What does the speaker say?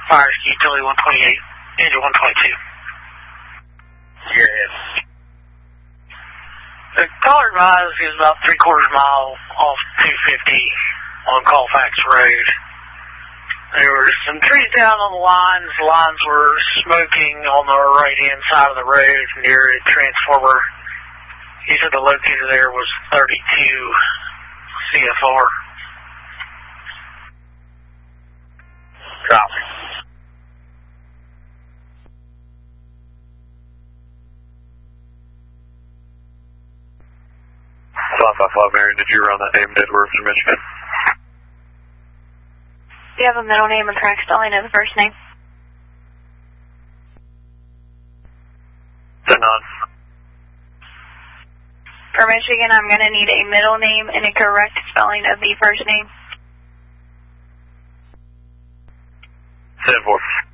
Fires utility 128, engine 122. Yes. The caller advised is about 3/4 mile off 250 on Colfax Road. There were some trees down on the lines. The lines were smoking on the right-hand side of the road near a transformer. He said the locator there was 32 CFR. Copy. 555 Marion, did you run that name Deadworth in Michigan? Do you have a middle name and correct spelling of the first name? 10-9. For Michigan, I'm going to need a middle name and a correct spelling of the first name. 10-4.